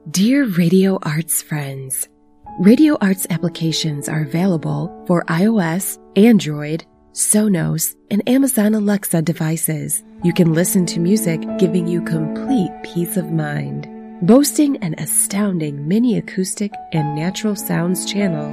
Dear Radio Arts friends, Radio Arts applications are available for iOS, Android, Sonos, and Amazon Alexa devices. You can listen to music giving you complete peace of mind. Boasting an astounding mini acoustic and natural sounds channel,